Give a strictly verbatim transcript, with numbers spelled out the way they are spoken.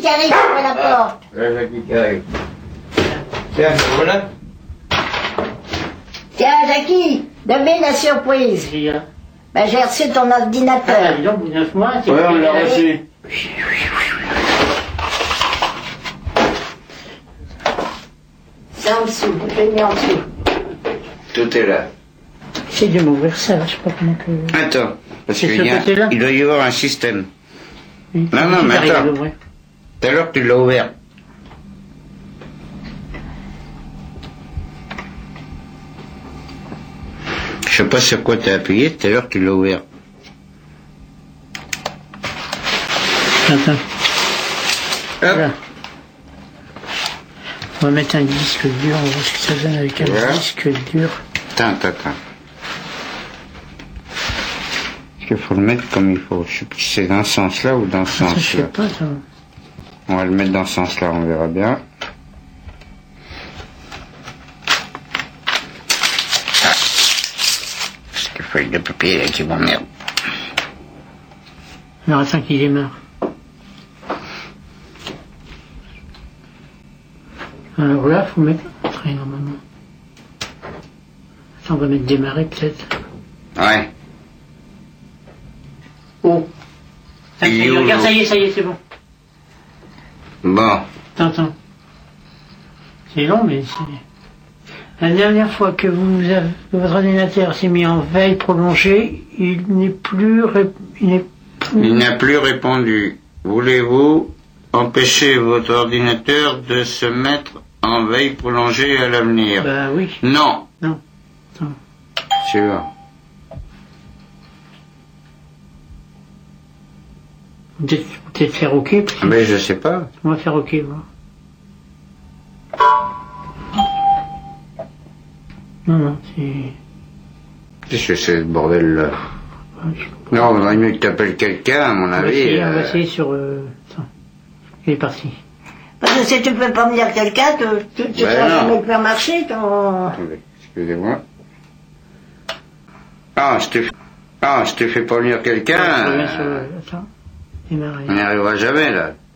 arrive à la porte. Voilà Jackie qui arrive. Tiens, voilà. Tiens, Jackie, devine la surprise. Ben, j'ai reçu ton ordinateur. Ah, donc, neuf mois, c'est... Ouais, on l'a reçu. C'est en dessous, je l'ai mis en dessous. Tout est là. J'essaie de m'ouvrir ça, je sais pas comment que... Attends, parce C'est qu'il ce y a, côté-là il doit y avoir un système. Oui. Non, non, mais J'arrive à attends. l'ouvrir. Tout à l'heure, tu l'as ouvert. Je sais pas sur quoi tu as appuyé, tout à l'heure, tu l'as ouvert. Attends, Hop. voilà. On va mettre un disque dur, on va voir ce que ça donne avec un Voilà. disque dur. Attends, attends, attends. Est-ce qu'il faut le mettre comme il faut? Je sais plus si c'est dans ce sens-là ou dans ce Ça, je sais sens-là. pas, ça. On va le mettre dans ce sens-là, on verra bien. Parce que feuille de papier là qui m'emmerde. Alors, attends qu'il démarre. Alors là, faut mettre entrée normalement. Attends, on va mettre démarrer peut-être. Ouais. Oh. Ça, Il y est est, où, regarde, l'eau ça y est, ça y est, c'est bon. Bon. Attends, attends. C'est long, mais c'est... La dernière fois que vous avez, que votre ordinateur s'est mis en veille prolongée, il n'est plus... ré- Il n'est plus... Il n'a plus répondu. Voulez-vous empêcher votre ordinateur de se mettre en veille prolongée à l'avenir? Bah oui. Non. Non. Attends. Sûr. Peut-être peut-être faire OK. peut-être. Mais je sais pas. On va faire OK, voir. Non, non, c'est... Qu'est-ce que c'est ce bordel là? ah, je- Non, il vaut mieux que tu appelles quelqu'un, à mon On va avis. essayer, on va euh, essayer sur... Euh... Attends. Il est parti. Parce que si tu peux pas me dire quelqu'un, tu, tu, tu Ben vas non. jamais le faire marcher, ton... Attendez, excusez-moi. Ah, je te fais... Ah, je te fais pas venir Je quelqu'un. reviens sur euh, le- Attends. Démarrer. On n'y arrivera jamais là.